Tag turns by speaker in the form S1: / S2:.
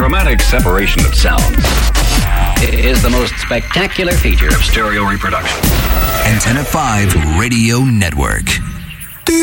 S1: dramatic separation of sounds is the most spectacular feature of stereo reproduction.
S2: Antenna 5 Radio Network.